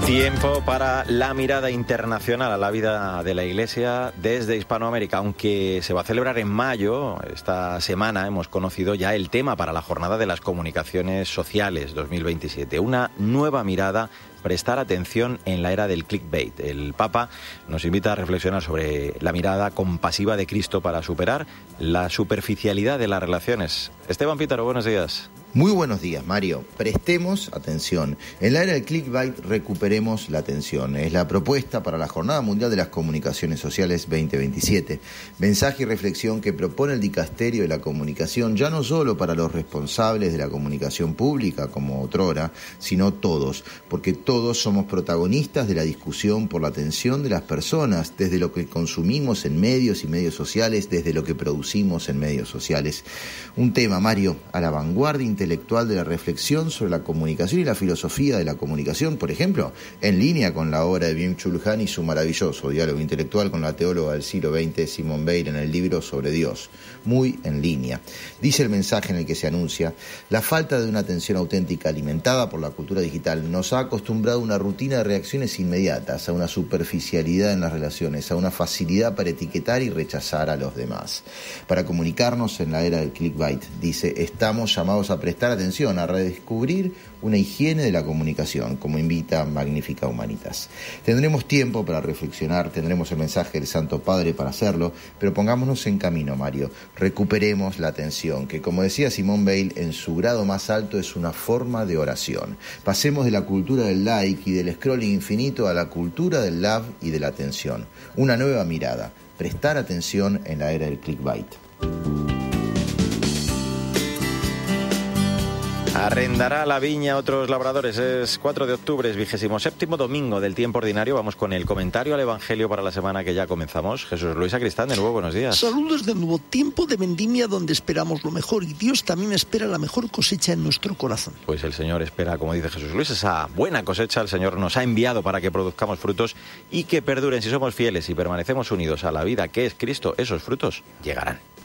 Tiempo para la mirada internacional a la vida de la Iglesia desde Hispanoamérica. Aunque se va a celebrar en mayo, esta semana hemos conocido ya el tema para la Jornada de las Comunicaciones Sociales 2027. Una nueva mirada, prestar atención en la era del clickbait. El Papa nos invita a reflexionar sobre la mirada compasiva de Cristo para superar la superficialidad de las relaciones. Esteban Pítaro, buenos días. Muy buenos días, Mario. Prestemos atención. En la era del clickbait, recuperemos la atención. Es la propuesta para la Jornada Mundial de las Comunicaciones Sociales 2027. Mensaje y reflexión que propone el Dicasterio de la Comunicación, ya no solo para los responsables de la comunicación pública, como otrora, sino todos, porque todos somos protagonistas de la discusión por la atención de las personas, desde lo que consumimos en medios y medios sociales, desde lo que producimos en medios sociales. Un tema, Mario, a la vanguardia intelectual de la reflexión sobre la comunicación y la filosofía de la comunicación, por ejemplo, en línea con la obra de Byung-Chul Han y su maravilloso diálogo intelectual con la teóloga del siglo XX, Simone Weil, en el libro sobre Dios. Muy en línea. Dice el mensaje en el que se anuncia: la falta de una atención auténtica alimentada por la cultura digital nos ha acostumbrado a una rutina de reacciones inmediatas, a una superficialidad en las relaciones, a una facilidad para etiquetar y rechazar a los demás. Para comunicarnos en la era del clickbait, dice, estamos llamados a prestar atención, a redescubrir una higiene de la comunicación, como invita Magnificat Humanitas. Tendremos tiempo para reflexionar, tendremos el mensaje del Santo Padre para hacerlo, pero pongámonos en camino, Mario. Recuperemos la atención, que como decía Simone Weil, en su grado más alto es una forma de oración. Pasemos de la cultura del like y del scrolling infinito a la cultura del love y de la atención. Una nueva mirada, prestar atención en la era del clickbait. Arrendará la viña a otros labradores. Es 4 de octubre, es 27º domingo del tiempo ordinario. Vamos con el comentario al Evangelio para la semana que ya comenzamos. Jesús Luis Sacristán, de nuevo, buenos días. Saludos de nuevo. Tiempo de vendimia donde esperamos lo mejor, y Dios también espera la mejor cosecha en nuestro corazón. Pues el Señor espera, como dice Jesús Luis, esa buena cosecha. El Señor nos ha enviado para que produzcamos frutos y que perduren. Si somos fieles y permanecemos unidos a la vida que es Cristo, esos frutos llegarán.